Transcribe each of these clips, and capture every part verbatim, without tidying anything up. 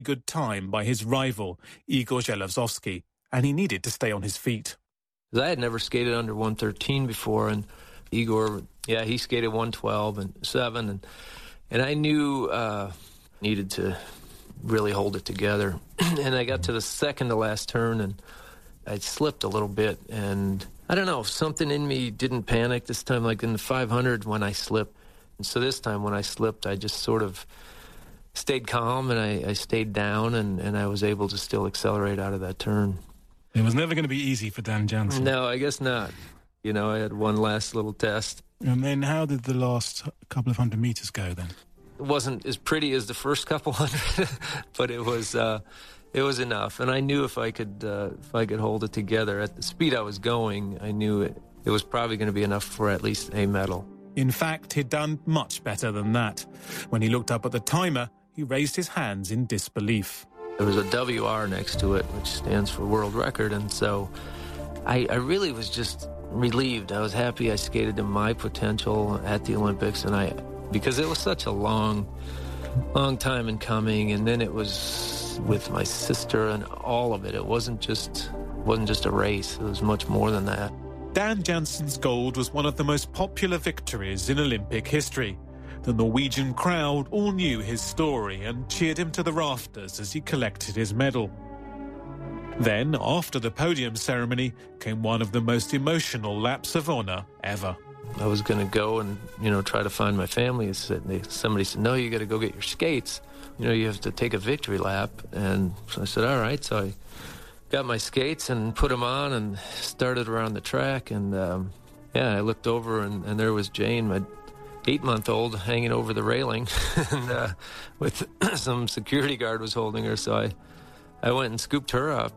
good time by his rival, Igor Zhelevsovsky, and he needed to stay on his feet. I had never skated under one thirteen before, and Igor, yeah, he skated one twelve and seven, and and I knew uh, needed to really hold it together. And I got to the second to last turn, and I slipped a little bit, and I don't know, something in me didn't panic this time, like in the five hundred when I slipped. And so this time when I slipped, I just sort of stayed calm, and I, I stayed down, and, and I was able to still accelerate out of that turn. It was never going to be easy for Dan Jansen. No, I guess not. You know, I had one last little test. And then how did the last couple of hundred meters go then? It wasn't as pretty as the first couple hundred, but it was uh, it was enough. And I knew if I could uh, if I could hold it together at the speed I was going, I knew it, it was probably going to be enough for at least a medal. In fact, he'd done much better than that. When he looked up at the timer, he raised his hands in disbelief. There was a W R next to it, which stands for world record, and so I, I really was just relieved. I was happy I skated to my potential at the Olympics, and I because it was such a long, long time in coming, and then it was with my sister and all of it. It wasn't just wasn't just a race. It was much more than that. Dan Jansen's gold was one of the most popular victories in Olympic history. The Norwegian crowd all knew his story and cheered him to the rafters as he collected his medal. Then, after the podium ceremony, came one of the most emotional laps of honour ever. I was going to go and, you know, try to find my family. Somebody said, no, you got to go get your skates. You know, you have to take a victory lap. And so I said, all right. So I got my skates and put them on and started around the track. And, um, yeah, I looked over and, and there was Jane, my eight-month-old, hanging over the railing, and uh, with some security guard was holding her, so I, I went and scooped her up.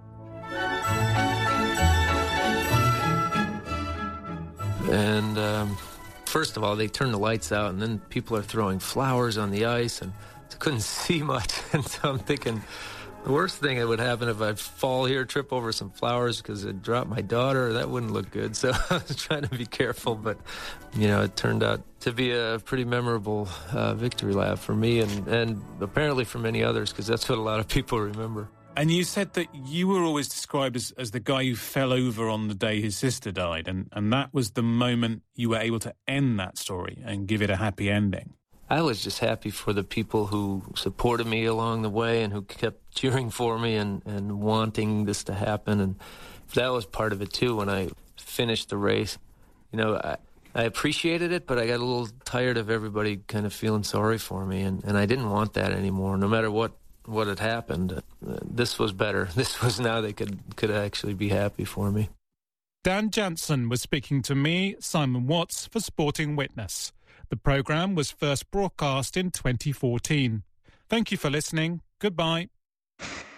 And um, first of all, they turned the lights out, and then people are throwing flowers on the ice, and I couldn't see much, and so I'm thinking, the worst thing that would happen if I fall here, trip over some flowers because it dropped my daughter, that wouldn't look good. So I was trying to be careful, but, you know, it turned out to be a pretty memorable uh, victory lap for me and, and apparently for many others, because that's what a lot of people remember. And you said that you were always described as, as the guy who fell over on the day his sister died, and, and that was the moment you were able to end that story and give it a happy ending. I was just happy for the people who supported me along the way and who kept cheering for me and, and wanting this to happen. And that was part of it, too, when I finished the race. You know, I, I appreciated it, but I got a little tired of everybody kind of feeling sorry for me. And, and I didn't want that anymore, no matter what, what had happened. Uh, this was better. This was now they could, could actually be happy for me. Dan Jansen was speaking to me, Simon Watts, for Sporting Witness. The programme was first broadcast in twenty fourteen. Thank you for listening. Goodbye.